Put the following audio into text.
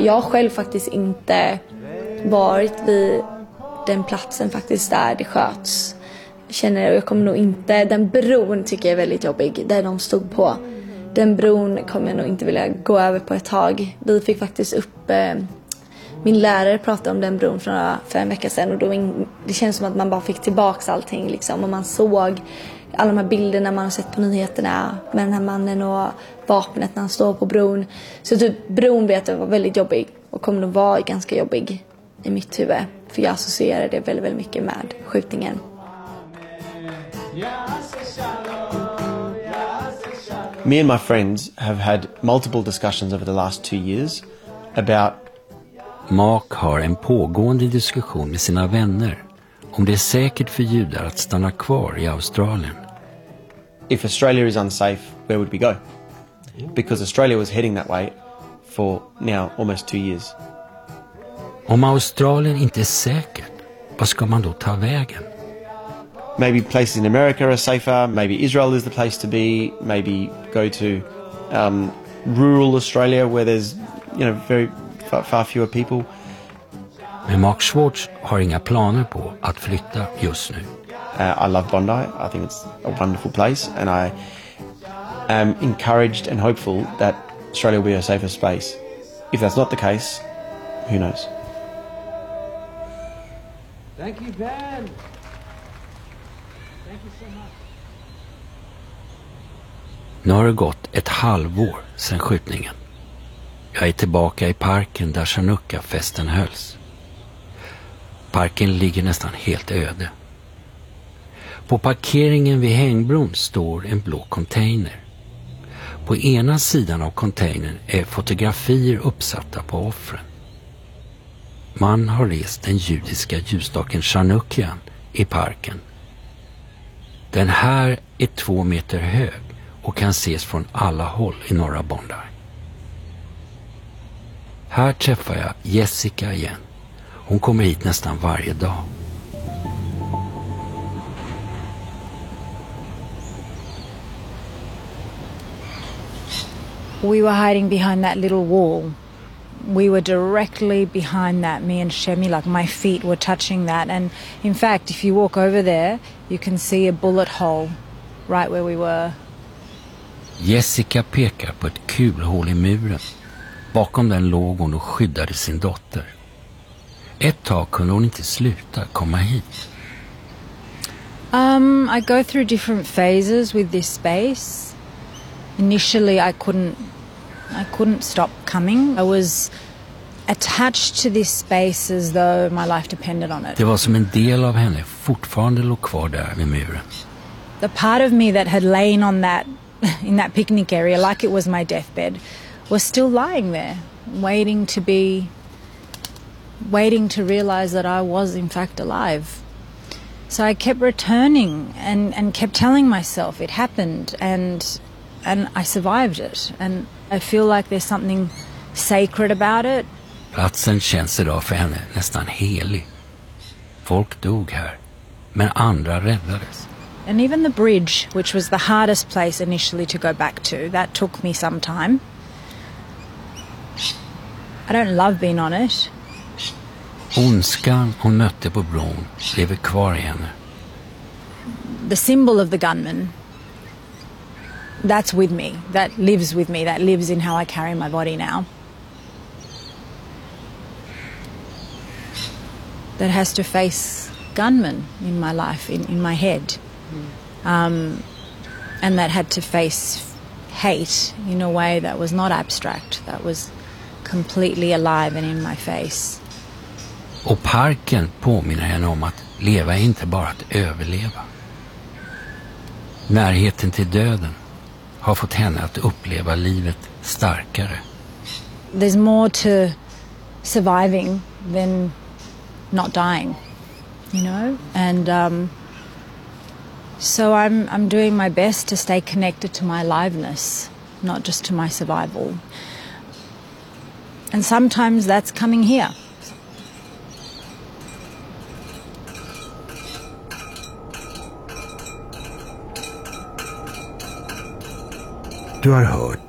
Jag har själv faktiskt inte varit vid den platsen faktiskt där det sköts. Jag kommer nog inte, den bron tycker jag är väldigt jobbig, där de stod på. Den bron kommer jag nog inte vilja gå över på ett tag. Vi fick faktiskt upp, min lärare pratade om den bron för en vecka sedan. Och det känns som att man bara fick tillbaka allting liksom. Och man såg alla de här bilderna man har sett på nyheterna med den här mannen och vapnet när han står på bron. Så typ bron vet jag var väldigt jobbig och kommer nog vara ganska jobbig i mitt huvud. För jag associerar det väldigt, väldigt mycket med skjutningen. Me and my friends have had multiple discussions over the last 2 years about... Mark har en pågående diskussion med sina vänner om det är säkert för judar att stanna kvar i Australien. If Australia is unsafe, where would we go? Because Australia was heading that way for now almost 2 years. Om Australien inte är säkert, vad ska man då ta vägen? Maybe places in America are safer. Maybe Israel is the place to be. Maybe go to rural Australia where there's, very far fewer people. Men Mark Schwartz har inga planer på att flytta just nu. I love Bondi. I think it's a wonderful place, and I am encouraged and hopeful that Australia will be a safer space. If that's not the case, who knows? Thank you, Ben. Thank you so much. Nu har det gått ett halvår sedan skjutningen. Jag är tillbaka i parken där Chanukka-festen hölls. Parken ligger nästan helt öde. På parkeringen vid hängbron står en blå container. På ena sidan av containern är fotografier uppsatta på offren. Man har rest den judiska ljusstaken Chanukkan i parken. Den här är 2 meter hög och kan ses från alla håll i norra Bondi. Här träffar jag Jessica igen. Hon kommer hit nästan varje dag. We were hiding behind that little wall. We were directly behind that, me and Shemi, like my feet were touching that. And in fact, if you walk over there, you can see a bullet hole right where we were. Jessica pekar på ett kulhål i muren. Bakom den låg hon och skyddade sin dotter. Ett tag kunde hon inte sluta komma hit. I go through different phases with this space. Initially, I couldn't stop coming. I was attached to this space as though my life depended on it. Det var som en del av henne fortfarande låg kvar där vid muren. The part of me that had lain on that in that picnic area like it was my deathbed was still lying there, waiting to realize that I was in fact alive. So I kept returning and kept telling myself it happened and I survived it. And I feel like there's something sacred about it. Platsen känns idag för henne nästan helig. Folk dog här, men andra räddades. And even the bridge, which was the hardest place initially to go back to, that took me some time. I don't love being on it. Ondskan hon mötte på bron lever kvar i henne. The symbol of the gunman, that's with me, that lives with me, that lives in how I carry my body now. That has to face gunmen in my life, in my head. And that had to face hate in a way that was not abstract, that was completely alive and in my face. Och parken påminner henne om att leva är inte bara att överleva. Närheten till döden har fått henne att uppleva livet starkare. There's more to surviving than not dying, and so I'm doing my best to stay connected to my aliveness, not just to my survival. And sometimes that's coming here. Du har hört